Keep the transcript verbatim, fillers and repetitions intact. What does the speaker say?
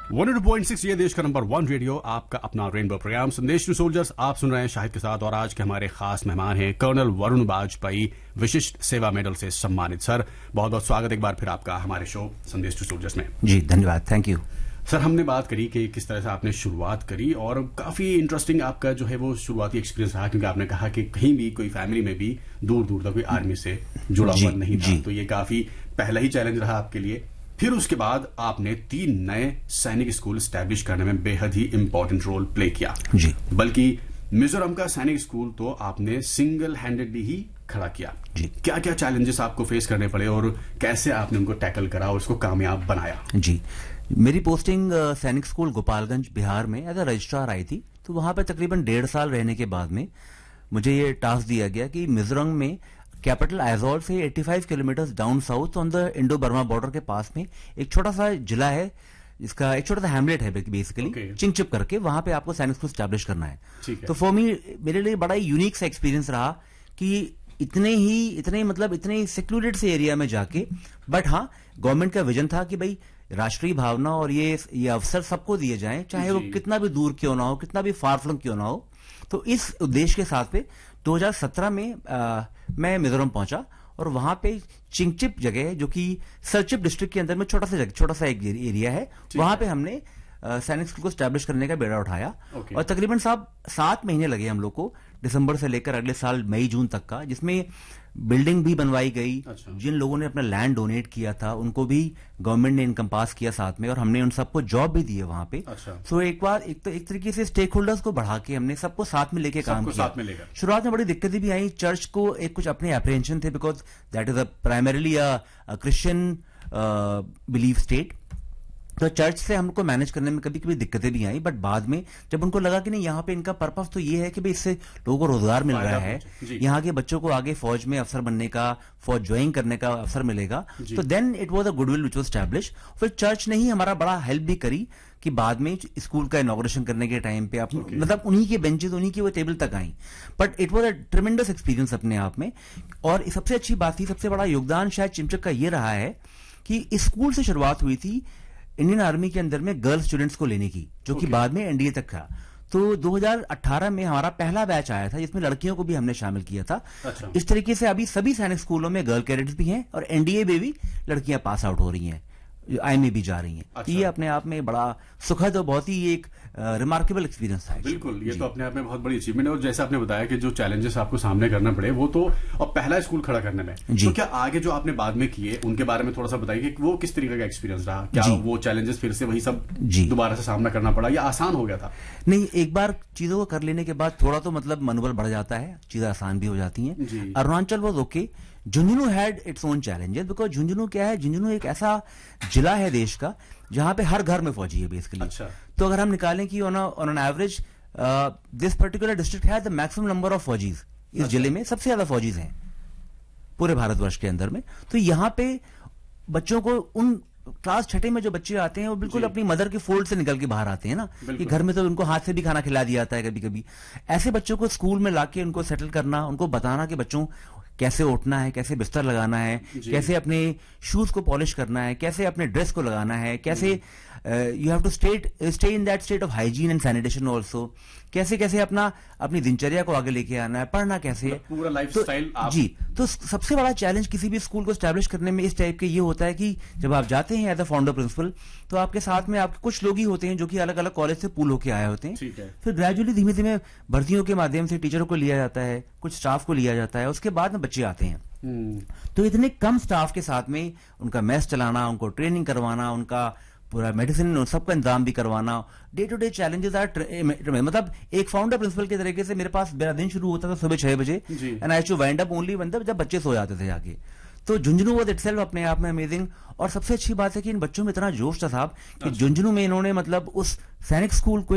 One point six ये देश का नंबर वन रेडियो, आपका अपना रेनबो प्रोग्राम संदेश टू सोल्जर्स आप सुन रहे हैं शाहिद के साथ। और आज के हमारे खास मेहमान हैं कर्नल वरुण वाजपेयी, विशिष्ट सेवा मेडल से सम्मानित। सर, बहुत बहुत स्वागत एक बार फिर आपका हमारे शो संदेश टू सोल्जर्स में। जी धन्यवाद, थैंक यू। सर, हमने बात करी कि किस तरह से आपने शुरुआत करी और काफी इंटरेस्टिंग आपका जो है वो शुरुआती एक्सपीरियंस रहा, क्योंकि आपने कहा कि कहीं भी कोई फैमिली में भी दूर दूर तक कोई आर्मी से जुड़ा हुआ नहीं था, तो ये काफी पहला ही चैलेंज रहा आपके लिए। फिर उसके बाद आपने तीन नए सैनिक स्कूल स्टैब्लिश करने में बेहद ही इंपॉर्टेंट रोल प्ले किया जी। बल्कि मिजोरम का सैनिक स्कूल तो आपने सिंगल हैंडेडली ही खड़ा किया जी। क्या क्या चैलेंजेस आपको फेस करने पड़े और कैसे आपने उनको टैकल करा और उसको कामयाब बनाया? जी, मेरी पोस्टिंग सैनिक स्कूल गोपालगंज बिहार में एज अ रजिस्ट्रार आई थी। तो वहां पर तकरीबन डेढ़ साल रहने के बाद में मुझे ये टास्क दिया गया कि मिजोरम में कैपिटल आइजोल से पचासी kilometre down south on the Indo Burma border के पास में एक छोटा सा जिला है, जिसका एक छोटा सा हैमलेट है बेसिकली, okay. चिंगचिप करके, वहां पे आपको सैनिक स्कूल स्टैब्लिश करना है। है तो फॉर मी, मेरे लिए बड़ा ही यूनिक सा एक्सपीरियंस रहा कि इतने ही इतने मतलब इतने सेक्लूडेड से एरिया में जाके, बट हाँ, गवर्नमेंट का विजन था कि भाई राष्ट्रीय भावना और ये ये अवसर सबको दिए जाएं, चाहे वो कितना भी दूर क्यों ना हो, कितना भी फार फ्लंग क्यों ना हो। तो इस उद्देश्य के साथ पे दो हज़ार सत्रह में आ, मैं मिजोरम पहुंचा और वहां पे चिंगचिप जगह है जो कि सरचिप डिस्ट्रिक्ट के अंदर में छोटा सा जगह छोटा सा एक एरिया है, वहां पे हमने सैनिक स्कूल को स्टैब्लिश करने का बेड़ा उठाया। okay. और तकरीबन साहब सात महीने लगे हम लोग को, दिसंबर से लेकर अगले साल मई जून तक का, जिसमें बिल्डिंग भी बनवाई गई। अच्छा। जिन लोगों ने अपना लैंड डोनेट किया था उनको भी गवर्नमेंट ने इनकम पास किया साथ में, और हमने उन सबको जॉब भी दी है वहां पे। अच्छा। सो एक बार एक तो एक तरीके से स्टेक होल्डर्स को बढ़ा के हमने सबको साथ में लेके काम किया। शुरुआत में बड़ी दिक्कतें भी आई, चर्च को एक कुछ अपने अप्रहेंशन थे, because that is a primarily a Christian belief state. तो चर्च से हमको मैनेज करने में कभी कभी दिक्कतें भी आई, बट बाद में जब उनको लगा कि नहीं, यहाँ पे इनका पर्पस तो ये है कि भाई इससे लोगों को रोजगार मिल रहा है, यहाँ के बच्चों को आगे फौज में अफसर बनने का, फौज ज्वाइन करने का अवसर मिलेगा, तो then it was a goodwill which was establish. फिर चर्च ने ही हमारा बड़ा हेल्प भी करी कि बाद में स्कूल का इनॉग्रेशन करने के टाइम पे आप okay. मतलब उन्हीं के बेंचेस, उन्हीं की वो टेबल तक आई। But it was a ट्रेमेंडस experience अपने आप में। और सबसे अच्छी बात थी, सबसे बड़ा योगदान शायद चिमचक का ये रहा है कि इस स्कूल से शुरुआत हुई थी इंडियन आर्मी के अंदर में गर्ल स्टूडेंट्स को लेने की, जो okay. कि बाद में एनडीए तक था। तो दो हज़ार अठारह में हमारा पहला बैच आया था जिसमें लड़कियों को भी हमने शामिल किया था। अच्छा। इस तरीके से अभी सभी सैनिक स्कूलों में गर्ल कैडेट्स भी हैं और एनडीए में भी लड़कियां पास आउट हो रही हैं, आई में भी जा रही हैं। अच्छा। ये अपने आप में बड़ा सुखद और बहुत ही एक रिमार्केबल एक्सपीरियंस था। बिल्कुल, ये तो अपने आप में बहुत बड़ी अचीवमेंट है। और जैसे आपने बताया कि जो चैलेंजेस आपको सामने करना पड़े वो तो, और पहला स्कूल खड़ा करने में, तो क्या आगे जो आपने बाद में किए उनके बारे में थोड़ा सा बताइए कि वो किस तरीके का एक्सपीरियंस रहा? क्या वो चैलेंजेस फिर से वही सब दोबारा से सामना करना पड़ा या आसान हो गया था? नहीं, एक बार चीजों को कर लेने के बाद थोड़ा तो मतलब मनोबल बढ़ जाता है, चीजें आसान भी हो जाती हैं। Arunachal was okay, Jhunjhunu had its own challenges, because Jhunjhunu क्या है, झुंझुनू एक ऐसा जिला है देश का जहां पे हर घर में फौजी है बेसिकली। अच्छा। तो अगर हम निकालें कि on an average this particular district has the maximum number of फौजीज, इस अच्छा। जिले में सबसे ज्यादा फौजीज हैं पूरे भारतवर्ष के अंदर में। तो यहाँ पे बच्चों को, उन क्लास छठे में जो बच्चे आते हैं वो बिल्कुल अपनी मदर के फोल्ड से निकल के बाहर आते हैं ना, कि घर में तो उनको हाथ से भी खाना खिला दिया जाता है कभी कभी। ऐसे बच्चों को स्कूल में लाके उनको सेटल करना, उनको बताना कि बच्चों कैसे उठना है, कैसे बिस्तर लगाना है, कैसे अपने शूज को पॉलिश करना है, कैसे अपने ड्रेस को लगाना है, कैसे you have to state stay in that state of hygiene and sanitation also, कैसे कैसे अपना अपनी दिनचर्या को आगे लेके आना है, पढ़ना कैसे है, पूरा लाइफस्टाइल। तो, जी, तो सबसे बड़ा चैलेंज किसी भी स्कूल को स्टैब्लिश करने में इस टाइप के ये होता है कि जब आप जाते हैं एज अ फाउंडर प्रिंसिपल, तो आपके साथ में आपके कुछ लोग ही होते हैं जो कि अलग अलग कॉलेज से पूल होके आए होते हैं। है। फिर ग्रेजुअली धीमे धीमे भर्तियों के माध्यम से टीचरों को लिया जाता है, कुछ स्टाफ को लिया जाता है, उसके बाद में बच्चे आते हैं। तो इतने कम स्टाफ के साथ में उनका मैस चलाना, उनको ट्रेनिंग करवाना, उनका पूरा मेडिसिन सबका इंतजाम भी करवाना, day to day challenges are, मतलब एक फाउंडर प्रिंसिपल के तरीके से मेरे पास मेरा दिन शुरू होता था सुबह छह बजे, and I to wind up only one जब बच्चे सो जाते थे जाके। तो झुंझुनू वाज इटसेल्फ अपने आप में अमेजिंग। और सबसे अच्छी बात है कि इन बच्चों में इतना जोश था साहब कि झुंझुनू में इन्होंने मतलब उस सैनिक स्कूल को